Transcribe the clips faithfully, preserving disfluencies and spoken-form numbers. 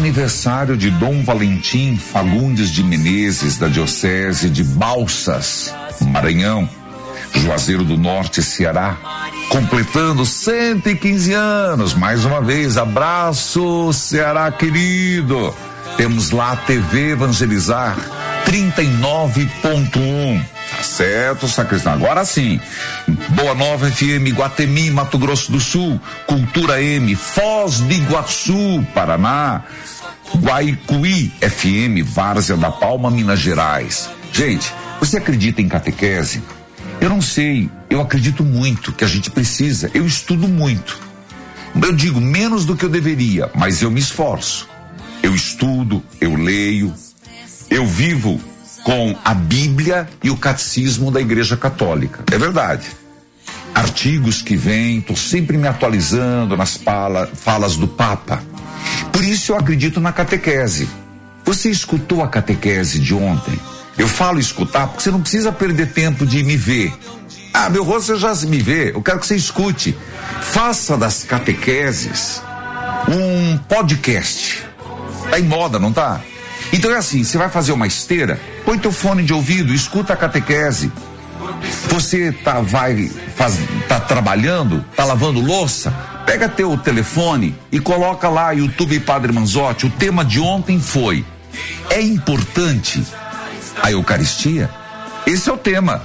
aniversário de Dom Valentim Fagundes de Menezes, da Diocese de Balsas, Maranhão, Juazeiro do Norte, Ceará, completando cento e quinze anos. Mais uma vez, abraço, Ceará querido. Temos lá a T V Evangelizar trinta e nove ponto um. Tá certo, sacristão? Agora sim. Boa Nova F M, Guatemi, Mato Grosso do Sul. Cultura M, Foz do Iguaçu, Paraná. Guaicuí F M, Várzea da Palma, Minas Gerais. Gente, você acredita em catequese? Eu não sei, eu acredito muito que a gente precisa, eu estudo muito. Eu digo menos do que eu deveria, mas eu me esforço. Eu estudo, eu leio, eu vivo com a Bíblia e o Catecismo da Igreja Católica. É verdade. Artigos que vêm, estou sempre me atualizando nas fala, falas do Papa. Por isso eu acredito na catequese. Você escutou a catequese de ontem? Eu falo escutar porque você não precisa perder tempo de me ver. Ah, meu rosto você já me vê, eu quero que você escute. Faça das catequeses um podcast. Tá em moda, não tá? Então é assim, você vai fazer uma esteira, põe teu fone de ouvido, escuta a catequese. Você tá, vai, faz, tá trabalhando, tá lavando louça, pega teu telefone e coloca lá YouTube Padre Manzotti. O tema de ontem foi: é importante a Eucaristia? Esse é o tema.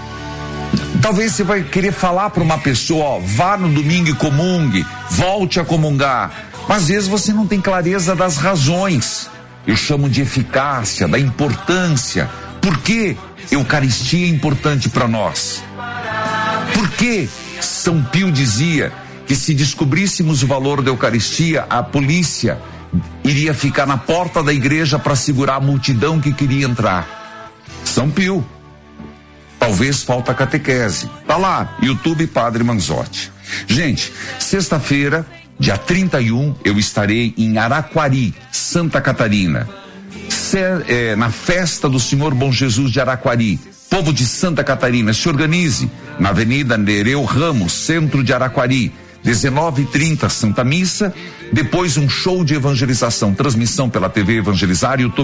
Talvez você vai querer falar para uma pessoa, ó, vá no domingo e comungue, volte a comungar. Mas às vezes você não tem clareza das razões. Eu chamo de eficácia, da importância. Por que Eucaristia é importante para nós? Por que São Pio dizia que se descobríssemos o valor da Eucaristia, a polícia iria ficar na porta da igreja para segurar a multidão que queria entrar? São Pio. Talvez falta catequese. Tá lá, YouTube Padre Manzotti. Gente, sexta-feira, dia trinta e um, eu estarei em Araquari, Santa Catarina, Se, é, na festa do Senhor Bom Jesus de Araquari. Povo de Santa Catarina, se organize na Avenida Nereu Ramos, centro de Araquari, dezenove e trinta, Santa Missa, depois um show de evangelização, transmissão pela T V Evangelizar e YouTube